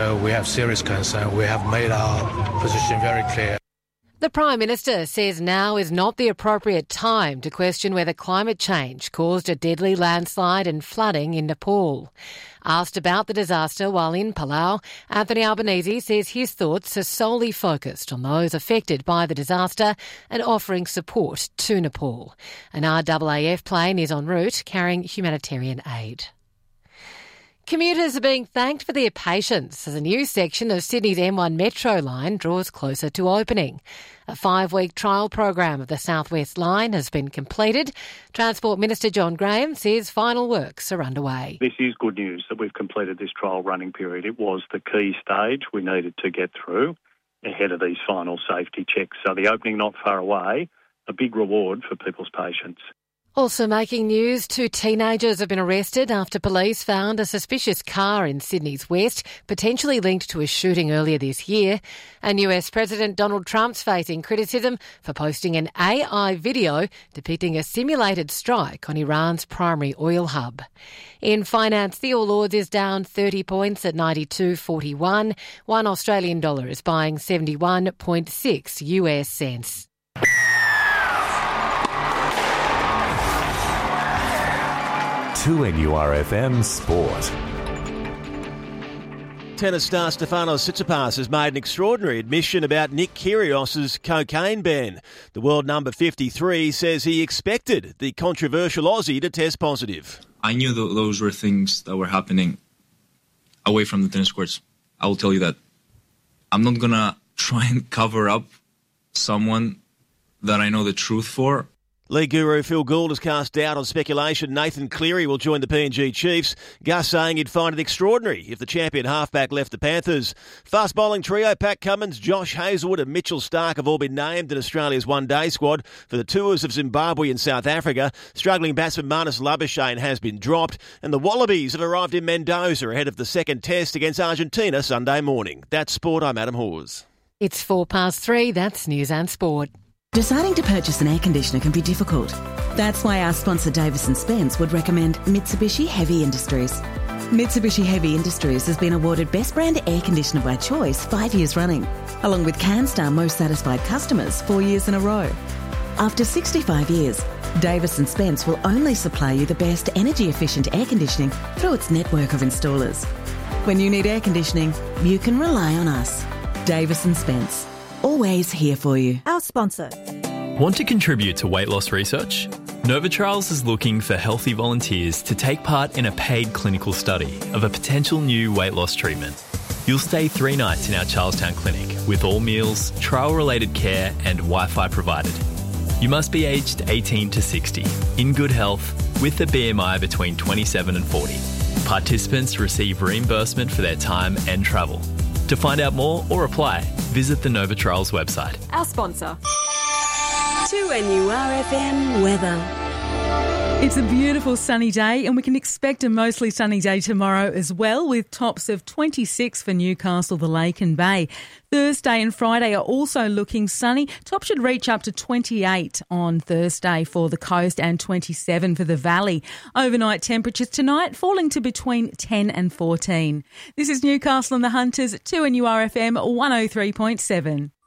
We have serious concern. We have made our position very clear. The Prime Minister says now is not the appropriate time to question whether climate change caused a deadly landslide and flooding in Nepal. Asked about the disaster while in Palau, Anthony Albanese says his thoughts are solely focused on those affected by the disaster and offering support to Nepal. An RAAF plane is en route carrying humanitarian aid. Commuters are being thanked for their patience as a new section of Sydney's M1 Metro line draws closer to opening. A 5-week trial program of the South West line has been completed. Transport Minister John Graham says final works are underway. This is good news that we've completed this trial running period. It was the key stage we needed to get through ahead of these final safety checks. So the opening not far away, a big reward for people's patience. Also making news, 2 teenagers have been arrested after police found a suspicious car in Sydney's west, potentially linked to a shooting earlier this year. And US President Donald Trump's facing criticism for posting an AI video depicting a simulated strike on Iran's primary oil hub. In finance, the All Ords is down 30 points at 92.41. $1 Australian dollar is buying 71.6 US cents. To NURFM Sport. Tennis star Stefanos Tsitsipas has made an extraordinary admission about Nick Kyrgios's cocaine ban. The world number 53 says he expected the controversial Aussie to test positive. I knew those were things that were happening away from the tennis courts. I will tell you that. I'm not going to try and cover up someone that I know the truth for. League guru Phil Gould has cast doubt on speculation Nathan Cleary will join the PNG Chiefs. Gus saying he'd find it extraordinary if the champion halfback left the Panthers. Fast bowling trio Pat Cummins, Josh Hazlewood and Mitchell Starc have all been named in Australia's one-day squad for the tours of Zimbabwe and South Africa. Struggling batsman Marnus Labuschagne has been dropped, and the Wallabies have arrived in Mendoza ahead of the second test against Argentina Sunday morning. That's sport. I'm Adam Hawes. It's 3:04. That's News and Sport. Deciding to purchase an air conditioner can be difficult. That's why our sponsor Davis & Spence would recommend Mitsubishi Heavy Industries. Mitsubishi Heavy Industries has been awarded Best Brand Air Conditioner by Choice 5 years running, along with CanStar Most Satisfied Customers 4 years in a row. After 65 years, Davis & Spence will only supply you the best energy-efficient air conditioning through its network of installers. When you need air conditioning, you can rely on us. Davis & Spence. Always here for you. Our sponsor. Want to contribute to weight loss research? Novitrials is looking for healthy volunteers to take part in a paid clinical study of a potential new weight loss treatment. You'll stay 3 nights in our Charlestown clinic with all meals, trial-related care and Wi-Fi provided. You must be aged 18 to 60, in good health, with a BMI between 27 and 40. Participants receive reimbursement for their time and travel. To find out more or apply, visit the Novitrials website. Our sponsor. 2NURFM weather. It's a beautiful sunny day and we can expect a mostly sunny day tomorrow as well, with tops of 26 for Newcastle, the Lake and Bay. Thursday and Friday are also looking sunny. Top should reach up to 28 on Thursday for the coast and 27 for the valley. Overnight temperatures tonight falling to between 10 and 14. This is Newcastle and the Hunters, 2NURFM 103.7.